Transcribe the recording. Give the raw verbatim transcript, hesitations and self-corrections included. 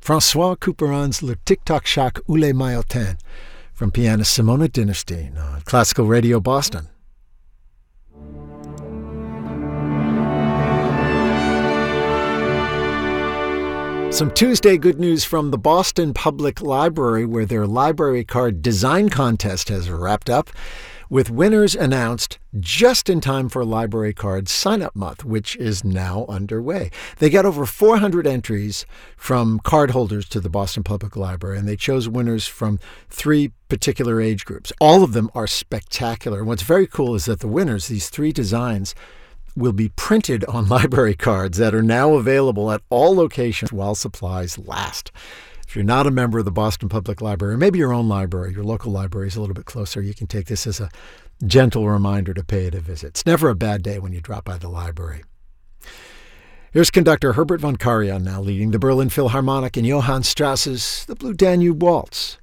François Couperin's Le Tic-Tac Shack ou les Maillotins from pianist Simona Dinnerstein on Classical Radio Boston. Some Tuesday good news from the Boston Public Library, where their library card design contest has wrapped up, with winners announced just in time for Library Card Sign-Up Month, which is now underway. They got over four hundred entries from cardholders to the Boston Public Library, and they chose winners from three particular age groups. All of them are spectacular. And what's very cool is that the winners, these three designs, will be printed on library cards that are now available at all locations while supplies last. If you're not a member of the Boston Public Library, or maybe your own library, your local library is a little bit closer, you can take this as a gentle reminder to pay it a visit. It's never a bad day when you drop by the library. Here's conductor Herbert von Karajan now leading the Berlin Philharmonic in Johann Strauss's The Blue Danube Waltz.